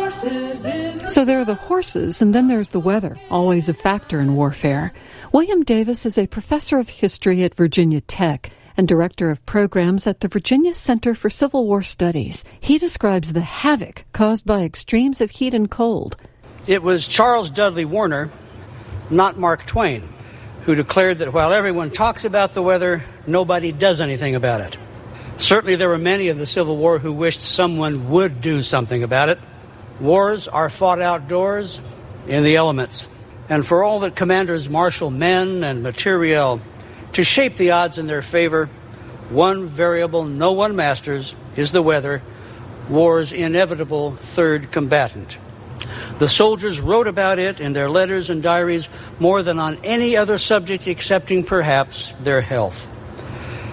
So there are the horses, and then there's the weather, always a factor in warfare. William Davis is a professor of history at Virginia Tech and director of programs at the Virginia Center for Civil War Studies. He describes the havoc caused by extremes of heat and cold. It was Charles Dudley Warner, not Mark Twain, who declared that while everyone talks about the weather, nobody does anything about it. Certainly there were many in the Civil War who wished someone would do something about it. Wars are fought outdoors in the elements. And for all that commanders marshal men and materiel to shape the odds in their favor, one variable no one masters is the weather, war's inevitable third combatant. The soldiers wrote about it in their letters and diaries more than on any other subject excepting perhaps their health.